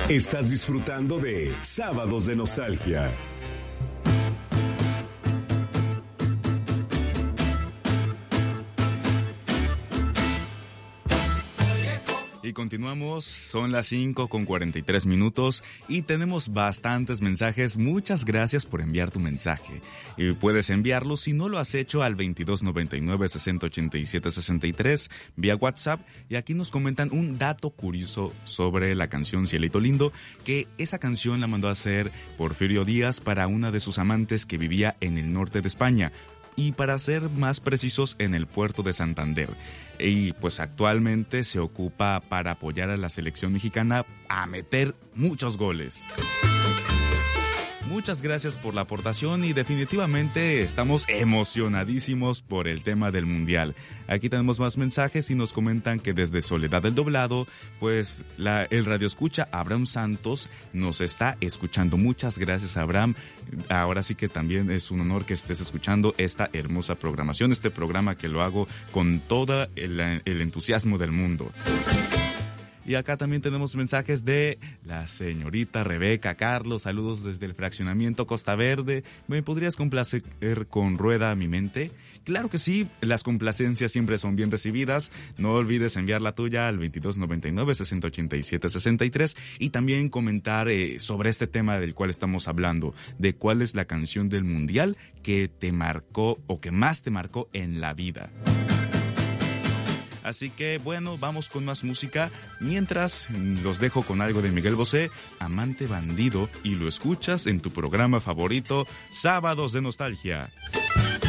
Estás disfrutando de Sábados de Nostalgia. Y continuamos, son las 5:43 y tenemos bastantes mensajes. Muchas gracias por enviar tu mensaje. Y puedes enviarlo, si no lo has hecho, al 2299-6087-63 vía WhatsApp. Y aquí nos comentan un dato curioso sobre la canción Cielito Lindo, que esa canción la mandó a hacer Porfirio Díaz para una de sus amantes que vivía en el norte de España. Y para ser más precisos, en el puerto de Santander. Y pues actualmente se ocupa para apoyar a la selección mexicana a meter muchos goles. Muchas gracias por la aportación y definitivamente estamos emocionadísimos por el tema del Mundial. Aquí tenemos más mensajes y nos comentan que desde Soledad del Doblado, pues el radioescucha Abraham Santos nos está escuchando. Muchas gracias, Abraham. Ahora sí que también es un honor que estés escuchando esta hermosa programación, este programa que lo hago con todo el entusiasmo del mundo. Y acá también tenemos mensajes de la señorita Rebeca Carlos. Saludos desde el fraccionamiento Costa Verde. ¿Me podrías complacer con Rueda mi mente? Claro que sí, las complacencias siempre son bien recibidas. No olvides enviar la tuya al 2299-6087-63 y también comentar sobre este tema del cual estamos hablando, de cuál es la canción del Mundial que te marcó o que más te marcó en la vida. Así que bueno, vamos con más música. Mientras los dejo con algo de Miguel Bosé, Amante Bandido, y lo escuchas en tu programa favorito, Sábados de Nostalgia.